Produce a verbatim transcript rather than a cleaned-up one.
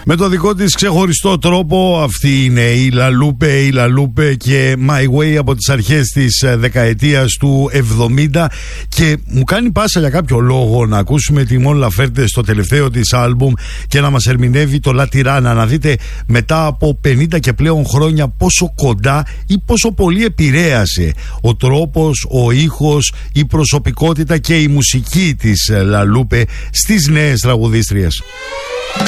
Με το δικό της ξεχωριστό τρόπο. Αυτή είναι η Λαλούπε, η Λαλούπε και My Way από τις αρχές της δεκαετίας του εβδομήντα. Και μου κάνει πάσα για κάποιο λόγο να ακούσουμε τη Μον Λαφέρντε στο τελευταίο της άλμπουμ και να μας ερμηνεύει το La Tirana. Να δείτε μετά από πενήντα και πλέον χρόνια πόσο κοντά ή πόσο πολύ επηρέασε ο τρόπος, ο ήχος, η προσωπικότητα και η μουσική της Λαλούπε στις νέες τραγουδίστριες.